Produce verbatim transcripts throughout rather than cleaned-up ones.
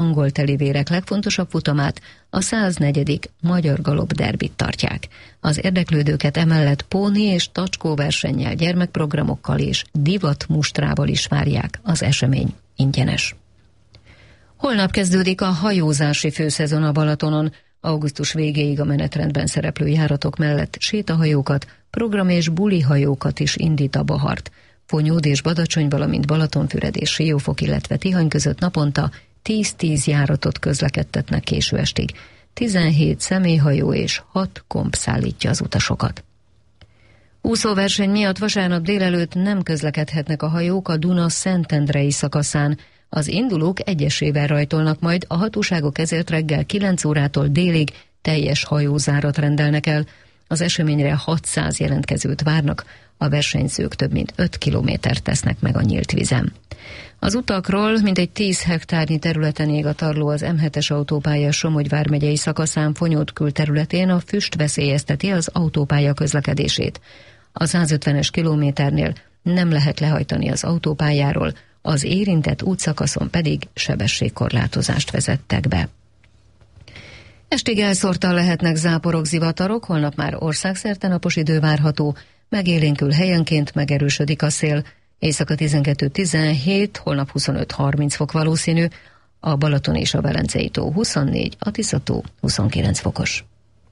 angol telivérek legfontosabb futamát, a száznegyedik Magyar Galop Derbit tartják. Az érdeklődőket emellett póni és tacskó versennyel, gyermekprogramokkal és divatmustrával is várják, az esemény ingyenes. Holnap kezdődik a hajózási főszezon a Balatonon. Augusztus végéig a menetrendben szereplő járatok mellett sétahajókat, program- és bulihajókat is indít a Bahart. Fonyód és Badacsony, valamint Balatonfüred és Siófok, illetve Tihany között naponta tíz-tíz járatot közlekedtetnek késő estig. tizenhét személyhajó és hat komp szállítja az utasokat. Úszóverseny miatt vasárnap délelőtt nem közlekedhetnek a hajók a Duna Szentendrei szakaszán. Az indulók egyesével rajtolnak majd, a hatóságok ezért reggel kilenc órától délig teljes hajózárat rendelnek el. Az eseményre hatszáz jelentkezőt várnak, a versenyzők több mint öt kilométert tesznek meg a nyílt vízen. Az utakról mintegy tíz hektárnyi területen ég a tarló az em hetes autópálya Somogy vármegyei szakaszán Fonyód külterületén, a füst veszélyezteti az autópálya közlekedését. A százötvenes kilométernél nem lehet lehajtani az autópályáról, az érintett útszakaszon pedig sebességkorlátozást vezettek be. Estig elszórtan lehetnek záporok, zivatarok, holnap már országszerte napos idő várható, megélénkül helyenként, megerősödik a szél, éjszaka tizenkettő-tizenhét, holnap huszonöt-harminc fok valószínű, a Balaton és a Velencei tó huszonnégy, a Tisza-tó huszonkilenc fokos.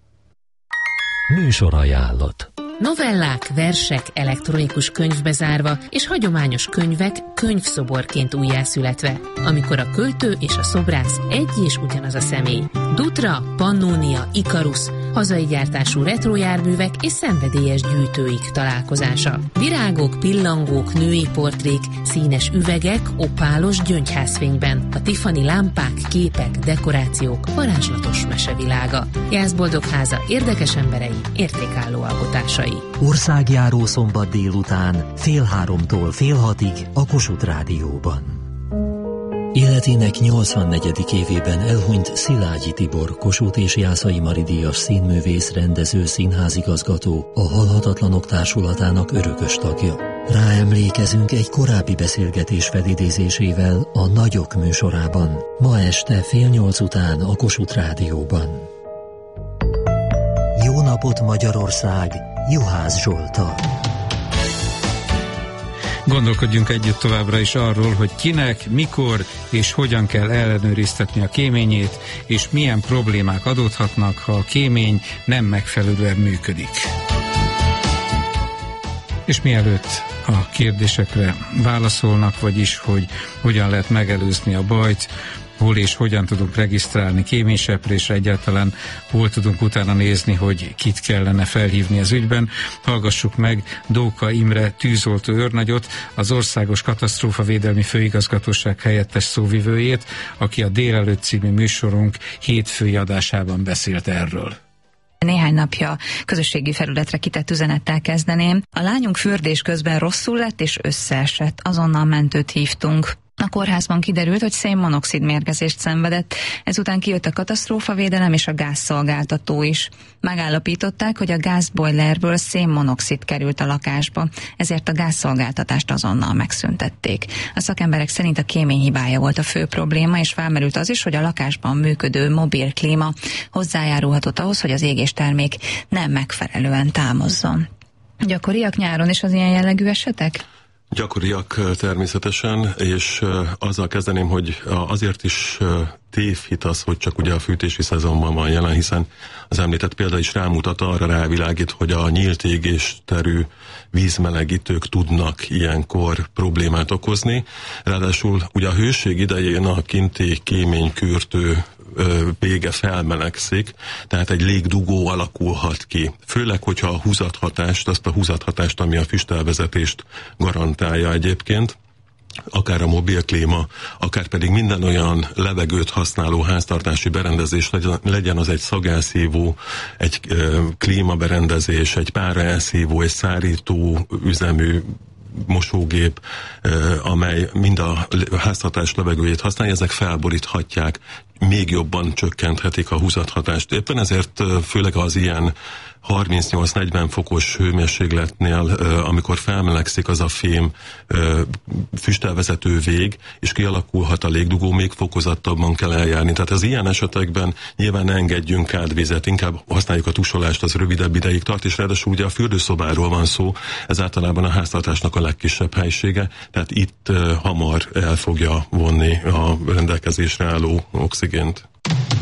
Műsorajánlat. Novellák, versek elektronikus könyvbe zárva és hagyományos könyvek könyvszoborként újjászületve, amikor a költő és a szobrász egy és ugyanaz a személy. Dutra, Pannonia, Ikarus, hazai gyártású retrojárművek és szenvedélyes gyűjtőik találkozása. Virágok, pillangók, női portrék, színes üvegek, opálos gyöngyházfényben, a Tiffany lámpák, képek, dekorációk, varázslatos mesevilága. Jászboldogháza érdekes emberei, értékálló alkotásai. Országjáró szombat délután fél háromtól fél hatig a Kossuth Rádióban. Életének nyolcvannegyedik évében elhunyt Szilágyi Tibor, Kossuth és Jászai Mari díjas színművész, rendező, színházigazgató, a Halhatatlanok Társulatának örökös tagja. Ráemlékezünk egy korábbi beszélgetés felidézésével a Nagyok műsorában, ma este fél nyolc után a Kossuth Rádióban. Jó napot Magyarország! Juhász Zsolttal. Gondolkodjunk együtt továbbra is arról, hogy kinek, mikor és hogyan kell ellenőriztetni a kéményét, és milyen problémák adódhatnak, ha a kémény nem megfelelően működik. És mielőtt a kérdésekre válaszolnak, vagyis hogy hogyan lehet megelőzni a bajt, hol és hogyan tudunk regisztrálni kéményseprésre, egyáltalán hol tudunk utána nézni, hogy kit kellene felhívni az ügyben. Hallgassuk meg Dóka Imre tűzoltó őrnagyot, az Országos Katasztrófavédelmi Főigazgatóság helyettes szóvivőjét, aki a Délelőtt című műsorunk hétfői adásában beszélt erről. Néhány napja közösségi felületre kitett üzenettel kezdeném. A lányunk fürdés közben rosszul lett és összeesett. Azonnal mentőt hívtunk. A kórházban kiderült, hogy szénmonoxid mérgezést szenvedett, ezután kijött a katasztrófavédelem és a gázszolgáltató is. Megállapították, hogy a gázbojlerből szénmonoxid került a lakásba, ezért a gázszolgáltatást azonnal megszüntették. A szakemberek szerint a kémény hibája volt a fő probléma, és felmerült az is, hogy a lakásban működő mobil klíma hozzájárulhatott ahhoz, hogy az égéstermék nem megfelelően támozzon. Gyakoriak nyáron is az ilyen jellegű esetek? Gyakoriak természetesen, és azzal kezdeném, hogy azért is tévhit az, hogy csak ugye a fűtési szezonban van jelen, hiszen az említett példa is rámutat, arra rávilágít, hogy a nyílt égésterű vízmelegítők tudnak ilyenkor problémát okozni. Ráadásul ugye a hőség idején a kinti kéménykürtő vége felmelegszik, tehát egy légdugó alakulhat ki. Főleg, hogyha a húzathatást, azt a húzathatást, ami a füstelvezetést garantálja egyébként, akár a mobilklíma, akár pedig minden olyan levegőt használó háztartási berendezés, legyen, legyen az egy szagelszívó, egy e, klímaberendezés, egy páraelszívó, egy szárító üzemű mosógép, amely mind a háztartás levegőjét használja, ezek felboríthatják, még jobban csökkenthetik a húzathatást. Éppen ezért főleg az ilyen harmincnyolc-negyven fokos hőmérsékletnél, amikor felmelegszik az a fém füstelvezető vég, és kialakulhat a légdugó, még fokozottabban kell eljárni. Tehát az ilyen esetekben nyilván ne engedjünk át vizet, inkább használjuk a tusolást, az rövidebb ideig tart, és ráadásul ugye a fürdőszobáról van szó, ez általában a háztartásnak a legkisebb helysége, tehát itt uh, hamar el fogja vonni a rendelkezésre álló oxigént.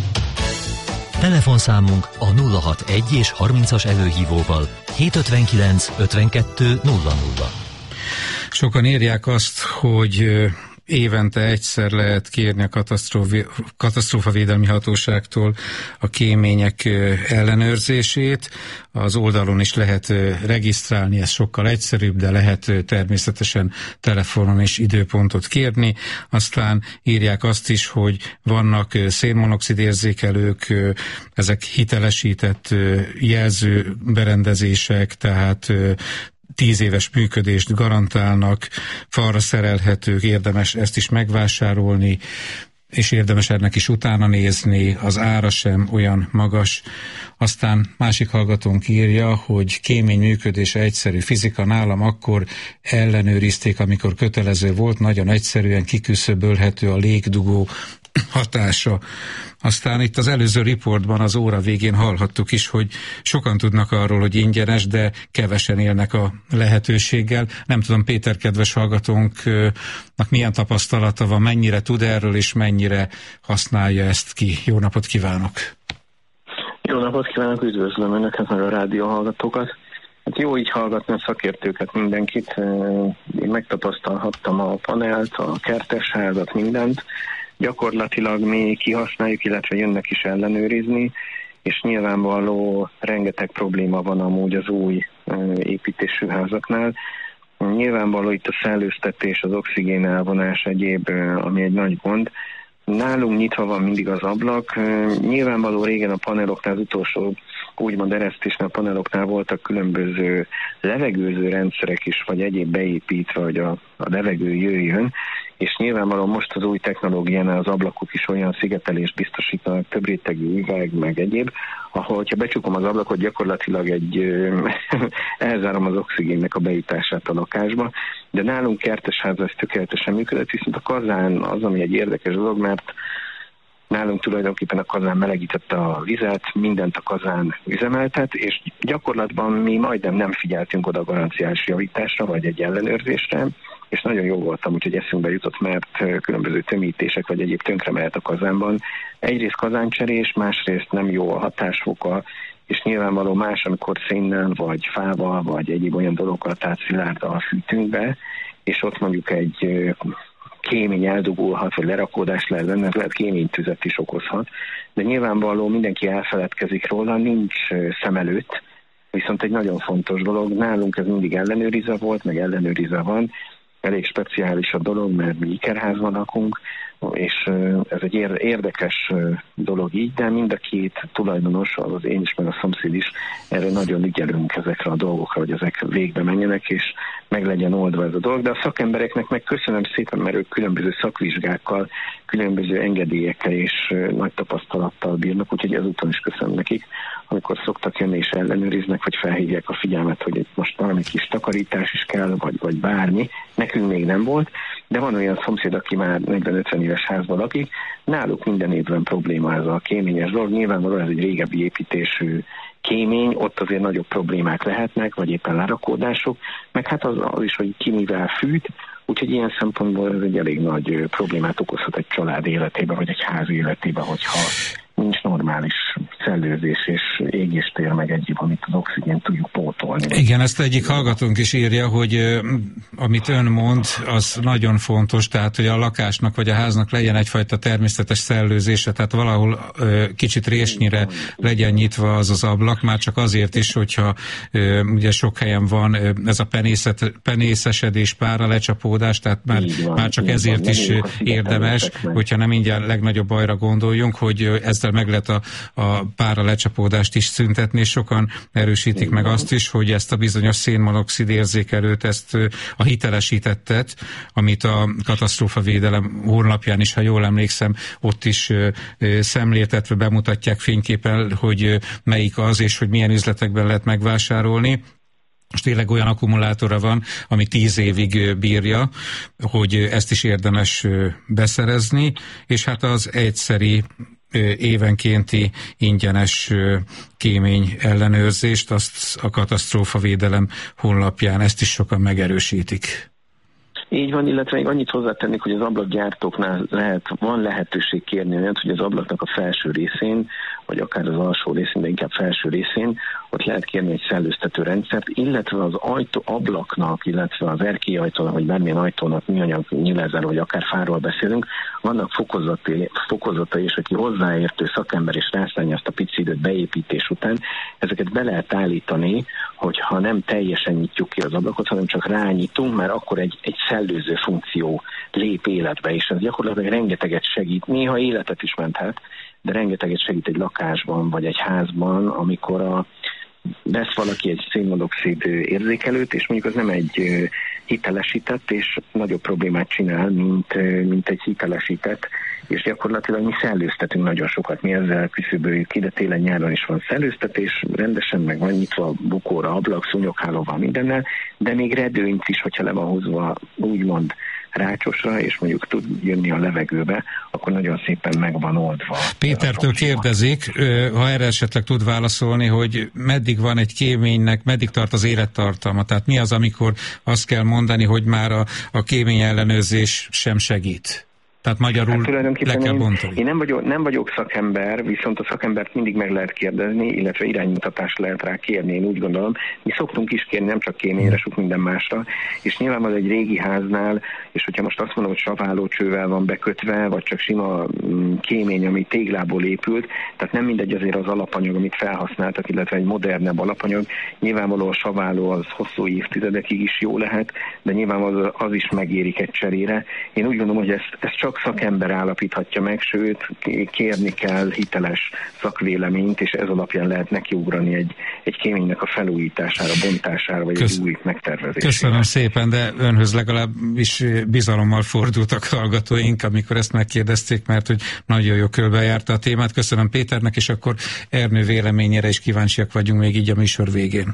Telefonszámunk a nulla hatvanegy és harmincas előhívóval hétszázötvenkilenc ötvenkettő nulla nulla. Sokan írják azt, hogy évente egyszer lehet kérni a katasztrófavédelmi hatóságtól a kémények ellenőrzését. Az oldalon is lehet regisztrálni, ez sokkal egyszerűbb, de lehet természetesen telefonon is időpontot kérni. Aztán írják azt is, hogy vannak szénmonoxid érzékelők, ezek hitelesített jelző berendezések, tehát tíz éves működést garantálnak, falra szerelhetők, érdemes ezt is megvásárolni, és érdemes ennek is utána nézni, az ára sem olyan magas. Aztán másik hallgatónk írja, hogy kémény működése egyszerű, fizika nálam akkor ellenőrizték, amikor kötelező volt, nagyon egyszerűen kiküszöbölhető a légdugó hatása. Aztán itt az előző riportban az óra végén hallhattuk is, hogy sokan tudnak arról, hogy ingyenes, de kevesen élnek a lehetőséggel. Nem tudom, Péter, kedves hallgatónknak milyen tapasztalata van, mennyire tud erről, és mennyire használja ezt ki. Jó napot kívánok! Jó napot kívánok, üdvözlöm Önöket, meg a rádió hallgatókat. Hát jó így hallgatni a szakértőket, mindenkit. Én megtapasztalhattam a panelt, a kertesházat, mindent. Gyakorlatilag mi kihasználjuk, illetve jönnek is ellenőrizni, és nyilvánvaló rengeteg probléma van amúgy az új építésű házaknál. Nyilvánvaló itt a szellőztetés, az oxigén elvonás egyéb, ami egy nagy gond. Nálunk nyitva van mindig az ablak. Nyilvánvaló régen a paneloknál, az utolsó úgymond eresztésnél a paneloknál voltak különböző levegőző rendszerek is, vagy egyéb beépítve, hogy a, a levegő jöjjön, és nyilvánvalóan most az új technológiánál az ablakok is olyan szigetelést biztosítanak, több rétegű üveg, meg egyéb, ahol, ha becsukom az ablakot, gyakorlatilag egy elzárom az oxigénnek a bejutását a lakásba, de nálunk kertesház ez tökéletesen működött, viszont a kazán az, ami egy érdekes dolog, mert nálunk tulajdonképpen a kazán melegítette a vizet, mindent a kazán üzemeltet, és gyakorlatban mi majdnem nem figyeltünk oda a garanciás javításra, vagy egy ellenőrzésre, és nagyon jó voltam, úgyhogy eszünkbe jutott, mert különböző tömítések vagy egyéb tönkre mehet a kazánban. Egyrészt kazáncserés, másrészt nem jó a hatásfoka, és nyilvánvaló más, amikor szénnel, vagy fával, vagy egyéb olyan dolgokkal, tehát szilárddal fűtünk be, és ott mondjuk egy kémény eldugulhat, vagy lerakódás lehet benne, lehet kéménytüzet is okozhat, de nyilvánvaló mindenki elfeledkezik róla, nincs szem előtt, viszont egy nagyon fontos dolog, nálunk ez mindig ellenőrizve volt, meg ellenőrizve van, elég speciális a dolog, mert mi ikerházban lakunk, és ez egy érdekes dolog így, de mind a két tulajdonos, az én is, meg a szomszéd is, erre nagyon ügyelünk ezekre a dolgokra, hogy ezek végbe menjenek, és meg legyen oldva ez a dolog. De a szakembereknek meg köszönöm szépen, mert ők különböző szakvizsgákkal, különböző engedélyekkel és nagy tapasztalattal bírnak, úgyhogy ezúton is köszönöm nekik, amikor szoktak jönni és ellenőriznek, vagy felhívják a figyelmet, hogy itt most valami kis takarítás is kell, vagy, vagy bármi. Nekünk még nem volt, de van olyan szomszéd, aki már negyven-ötven éves házban lakik, náluk minden évben probléma ez a kéményes dolog. Nyilvánvalóan ez egy régebbi építésű kémény, ott azért nagyobb problémák lehetnek, vagy éppen lerakódások, meg hát az, az is, hogy ki mivel fűt, úgyhogy ilyen szempontból ez egy elég nagy problémát okozhat egy család életében, vagy egy ház életében, hogyha nincs normális szellőzés és égéstér, meg egyéb, amit az oxigént tudjuk pótolni. Igen, ezt egyik hallgatónk is írja, hogy amit ön mond, az nagyon fontos, tehát hogy a lakásnak vagy a háznak legyen egyfajta természetes szellőzése, tehát valahol kicsit résnyire legyen nyitva az az ablak, már csak azért is, hogyha ugye sok helyen van ez a penészet, penészesedés, pára lecsapódás, tehát már, van, már csak ezért van, is érdemes, hogyha nem mindjárt legnagyobb bajra gondoljunk, hogy ezzel meg lehet a, a pára lecsapódást is szüntetni, és sokan erősítik meg azt is, hogy ezt a bizonyos szénmonoxid érzékelőt, ezt a hitelesítettet, amit a katasztrófavédelem honlapján is, ha jól emlékszem, ott is szemléltetve bemutatják fényképpen, hogy melyik az, és hogy milyen üzletekben lehet megvásárolni. Most tényleg olyan akkumulátora van, ami tíz évig bírja, hogy ezt is érdemes beszerezni, és hát az egyszeri évenkénti ingyenes kémény ellenőrzést, azt a katasztrófavédelem honlapján, ezt is sokan megerősítik. Így van, illetve még annyit hozzátennék, hogy az ablakgyártóknál lehet, van lehetőség kérni olyat, hogy az ablaknak a felső részén, vagy akár az alsó részén, de inkább felső részén, ott lehet kérni egy szellőztető rendszert, illetve az ajtó ablaknak, illetve az erkélyi ajtónak, vagy bármilyen ajtónak, műanyag nyilezzel, vagy akár fáról beszélünk, vannak fokozatai, fokozatai, és aki hozzáértő szakember és rászállja azt a pici időt beépítés után, ezeket be lehet állítani, hogyha nem teljesen nyitjuk ki az ablakot, hanem csak rányitunk, mert akkor egy, egy szellőző funkció lép életbe, és ez gyakorlatilag rengeteget segít, néha életet is menthet, de rengeteget segít egy lakásban, vagy egy házban, amikor a, vesz valaki egy szénmonoxid érzékelőt, és mondjuk az nem egy hitelesített, és nagyobb problémát csinál, mint, mint egy hitelesített, és gyakorlatilag mi szellőztetünk nagyon sokat, mi ezzel küszöböljük ki, de télen-nyáron is van szellőztetés, rendesen meg van nyitva bukóra, ablak, szúnyoghálóval, mindennel, de még redőnyt is, hogyha le van húzva, úgymond rácsosra, és mondjuk tud jönni a levegőbe, akkor nagyon szépen meg van oldva. Pétertől kérdezik, ha erre esetleg tud válaszolni, hogy meddig van egy kéménynek, meddig tart az élettartalma, tehát mi az, amikor azt kell mondani, hogy már a, a kémény ellenőrzés sem segít? Tehát magyarul hát le kell bontani. Én, én nem, vagyok, nem vagyok szakember, viszont a szakembert mindig meg lehet kérdezni, illetve iránymutatást lehet rá kérni, én úgy gondolom. Mi szoktunk is kérni, nem csak kéményre, sok minden másra, és nyilván az egy régi háznál, és hogyha most azt mondom, hogy saválócsővel van bekötve, vagy csak sima kémény, ami téglából épült, tehát nem mindegy azért az alapanyag, amit felhasználtak, illetve egy modernebb alapanyag. Nyilvánvalóan a saváló az hosszú évtizedekig is jó lehet, de nyilván az, az is megérik egy cserére. Én úgy gondolom, hogy ezt, ezt csak szakember állapíthatja meg, sőt, kérni kell hiteles szakvéleményt, és ez alapján lehet nekiugrani egy, egy kéménynek a felújítására, bontására, vagy Kösz... egy új megtervezésére. Köszönöm szépen, de önhöz legalábbis bizalommal fordultak hallgatóink, amikor ezt megkérdezték, mert hogy nagyon jó körbejárta a témát. Köszönöm Péternek, és akkor Ernő véleményére is kíváncsiak vagyunk még így a műsor végén.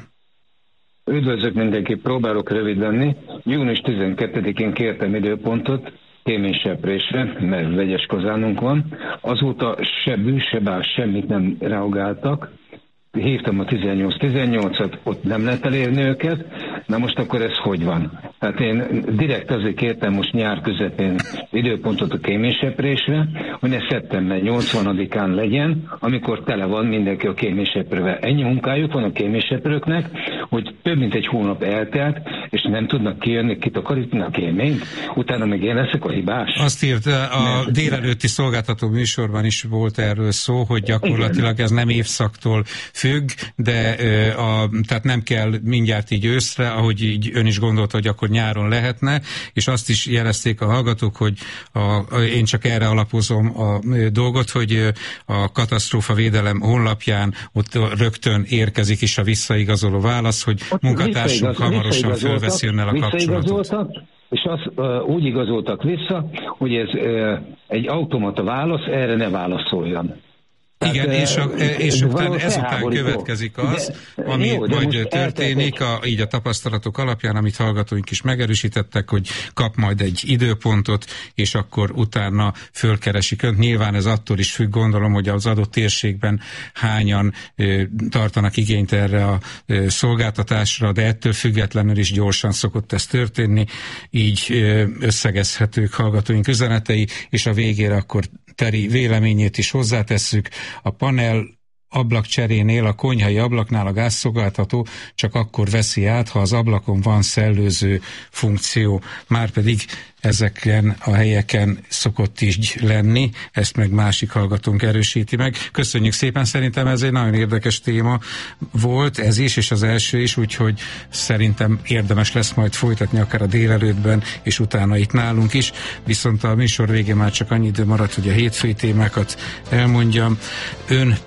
Üdvözlök mindenki, próbálok rövid lenni. június tizenkettedikén kértem időpontot kéményseprésre, mert vegyes kazánunk van. Azóta se bű, se bár semmit nem reagáltak. Hívtam a tizennyolc tizennyolcat, ott nem lehet elérni őket. Na most akkor ez hogy van? Hát én direkt azért kértem most nyár közepén időpontot a kéményseprésre, hogy ne szeptember nyolcvanadikán legyen, amikor tele van mindenki a kéményseprővel. Ennyi munkájuk van a kéményseprőknek, hogy több mint egy hónap eltelt, és nem tudnak kijönni, kitakarítani a kéményt, utána még én leszek a hibás. Azt írt, a délelőtti szolgáltató műsorban is volt erről szó, hogy gyakorlatilag ez nem évszaktól függ, de a, tehát nem kell mindjárt így őszre, ahogy így ön is gondolta, hogy akkor nyáron lehetne, és azt is jelezték a hallgatók, hogy a, én csak erre alapozom a dolgot, hogy a katasztrófavédelem honlapján ott rögtön érkezik is a visszaigazoló válasz, hogy ott munkatársunk hamarosan fölveszi önnel a kapcsolatot. És azt uh, úgy igazoltak vissza, hogy ez uh, egy automata válasz, erre ne válaszoljon. Igen, tehát, és, a, és után, ezután következik az, de, ami jó, majd történik, a, így a tapasztalatok alapján, amit hallgatóink is megerősítettek, hogy kap majd egy időpontot, és akkor utána fölkeresik önt. Nyilván ez attól is függ, gondolom, hogy az adott térségben hányan ö, tartanak igényt erre a ö, szolgáltatásra, de ettől függetlenül is gyorsan szokott ez történni, így ö, összegezhetők hallgatóink üzenetei, és a végére akkor Teri véleményét is hozzátesszük. A panel ablakcserénél, a konyhai ablaknál a gázszolgáltató csak akkor veszi át, ha az ablakon van szellőző funkció. Márpedig ezeken a helyeken szokott így lenni, ezt meg másik hallgatónk erősíti meg. Köszönjük szépen, szerintem ez egy nagyon érdekes téma volt, ez is, és az első is, úgyhogy szerintem érdemes lesz majd folytatni akár a délelőttben, és utána itt nálunk is, viszont a műsor végén már csak annyi idő maradt, hogy a hétfői témákat elmondjam. Ön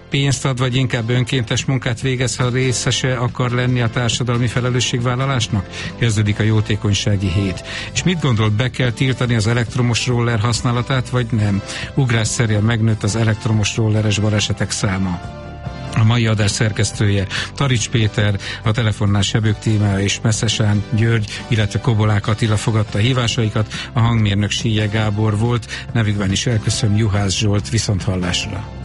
pénzt ad, vagy inkább önkéntes munkát végez, ha részese akar lenni a társadalmi felelősségvállalásnak? Kezdődik a jótékonysági hét. És mit gondolt, be kell tiltani az elektromos roller használatát, vagy nem? Ugrásszerűen megnőtt az elektromos rolleres balesetek száma. A mai adás szerkesztője Tarics Péter, a telefonnál Sebők Tímea és Messzesán György, illetve Kobolák Attila fogadta hívásaikat, a hangmérnök Síje Gábor volt, nevükben is elköszön Juhász Zsolt, viszonthallásra.